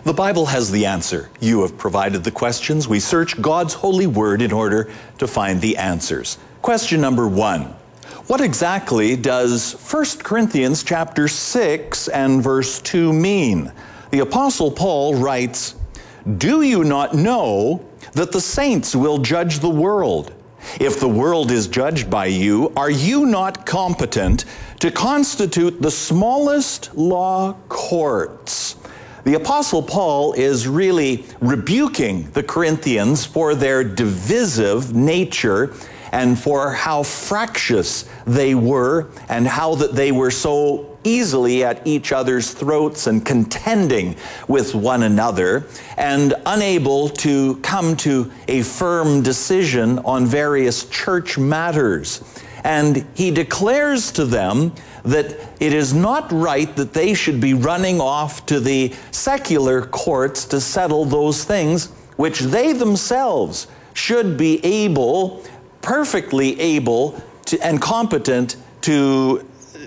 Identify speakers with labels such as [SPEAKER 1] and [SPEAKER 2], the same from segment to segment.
[SPEAKER 1] The Bible has the answer. You have provided the questions. We search God's holy word in order to find the answers. Question number 1. What exactly does 1 Corinthians chapter 6 and verse 2 mean? The Apostle Paul writes, "Do you not know that the saints will judge the world? If the world is judged by you, are you not competent to constitute the smallest law courts?" The Apostle Paul is really rebuking the Corinthians for their divisive nature and for how fractious they were and how that they were so easily at each other's throats and contending with one another and unable to come to a firm decision on various church matters. And he declares to them that it is not right that they should be running off to the secular courts to settle those things which they themselves should be perfectly able to, and competent to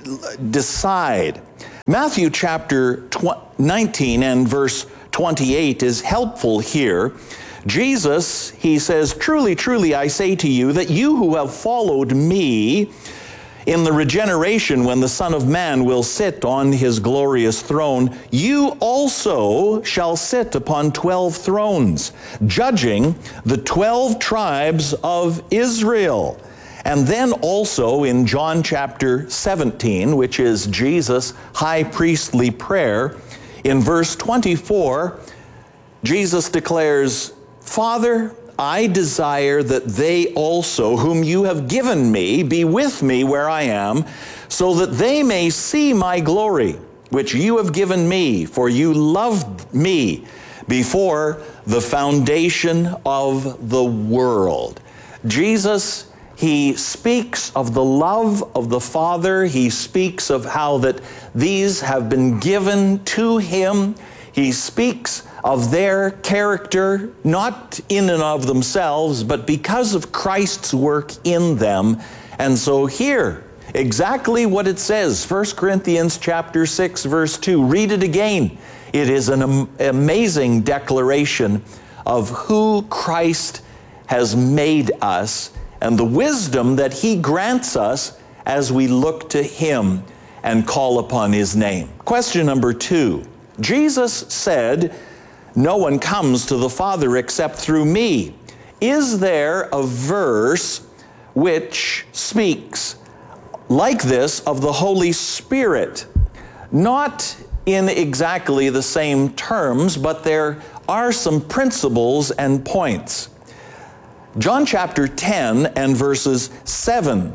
[SPEAKER 1] decide. Matthew chapter 19 and verse 28 is helpful here. Jesus, he says, "Truly, truly, I say to you that you who have followed me in the regeneration when the Son of Man will sit on his glorious throne, you also shall sit upon 12 thrones, judging the 12 tribes of Israel." And then also in John chapter 17, which is Jesus' high priestly prayer, in verse 24, Jesus declares, "Father, I desire that they also, whom you have given me, be with me where I am, so that they may see my glory, which you have given me, for you loved me before the foundation of the world." Jesus, he speaks of the love of the Father. He speaks of how that these have been given to him. He speaks of their character, not in and of themselves, but because of Christ's work in them. And so here, exactly what it says, 1 Corinthians chapter 6, verse 2. Read it again. It is an amazing declaration of who Christ has made us and the wisdom that he grants us as we look to him and call upon his name. Question number 2. Jesus said, "No one comes to the Father except through me." Is there a verse which speaks like this of the Holy Spirit? Not in exactly the same terms, but there are some principles and points. John chapter 10 and verses 7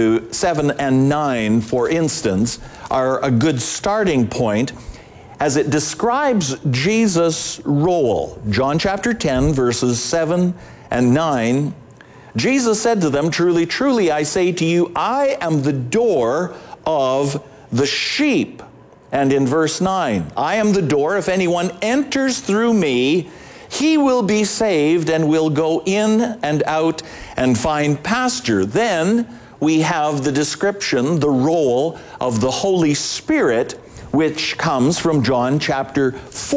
[SPEAKER 1] and 9, for instance, are a good starting point as it describes Jesus' role. John chapter 10, verses 7 and 9, Jesus said to them, "Truly, truly, I say to you, I am the door of the sheep." And in verse 9, "I am the door. If anyone enters through me, he will be saved and will go in and out and find pasture." Then we have the description, the role of the Holy Spirit, which comes from John chapter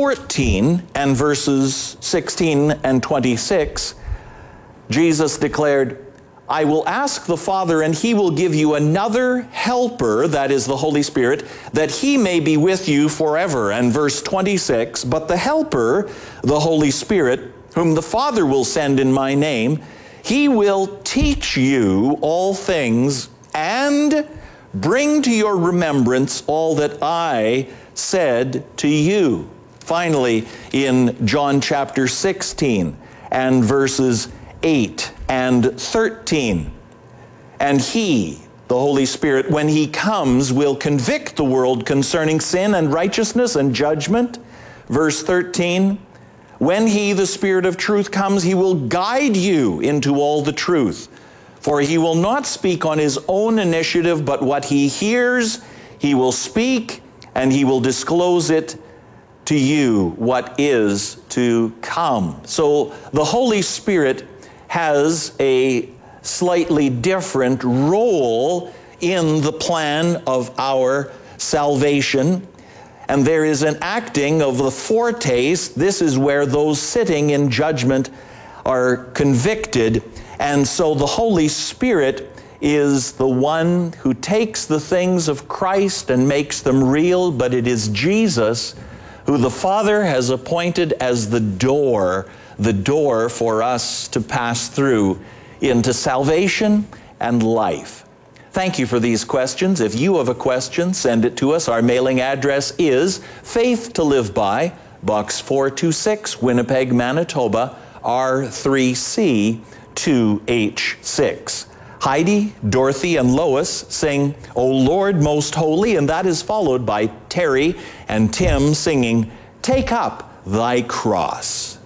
[SPEAKER 1] 14 and verses 16 and 26. Jesus declared, "I will ask the Father, and he will give you another helper," that is the Holy Spirit, "that he may be with you forever." And verse 26, "But the helper, the Holy Spirit, whom the Father will send in my name, he will teach you all things and bring to your remembrance all that I said to you." Finally, in John chapter 16 and verses 8 and 13, "And he, the Holy Spirit, when he comes, will convict the world concerning sin and righteousness and judgment." Verse 13, "When he, the Spirit of truth, comes, he will guide you into all the truth. For he will not speak on his own initiative, but what he hears, he will speak, and he will disclose it to you, what is to come." So the Holy Spirit has a slightly different role in the plan of our salvation. and there is an acting of the foretaste. This is where those sitting in judgment are convicted. And so the Holy Spirit is the one who takes the things of Christ and makes them real, but it is Jesus who the Father has appointed as the door for us to pass through into salvation and life. Thank you for these questions. If you have a question, send it to us. Our mailing address is Faith to Live By, Box 426, Winnipeg, Manitoba, R3C 2H6. Heidi, Dorothy, and Lois sing O Lord Most Holy, and that is followed by Terry and Tim singing Take Up Thy Cross.